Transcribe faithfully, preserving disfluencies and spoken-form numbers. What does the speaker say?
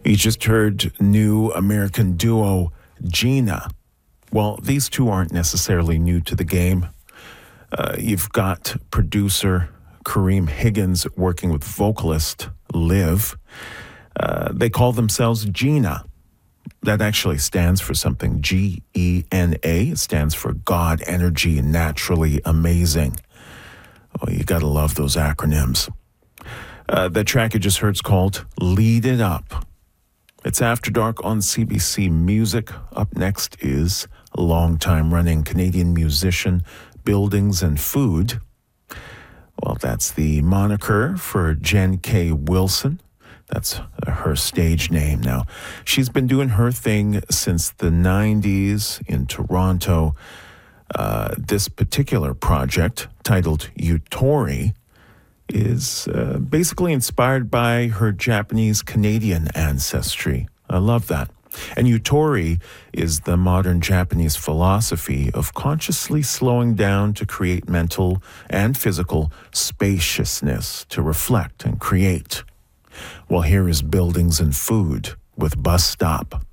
You just heard new American duo Gina. Well, these two aren't necessarily new to the game. Uh, you've got producer Kareem Higgins working with vocalist Liv. Uh, they call themselves Gina. That actually stands for something, G E N A. It stands for God, Energy, Naturally Amazing. Oh, you gotta love those acronyms. Uh, the track you just heard is called Lead It Up. It's After Dark on C B C Music. Up next is long-time-running Canadian musician Buildings and Food. Well, that's the moniker for Jen K. Wilson. That's her stage name now. She's been doing her thing since the nineties in Toronto. Uh, this particular project, titled Yutori, is uh, basically inspired by her Japanese-Canadian ancestry. I love that. And Yutori is the modern Japanese philosophy of consciously slowing down to create mental and physical spaciousness to reflect and create. Well, here is Buildings and Food with Bus Stop.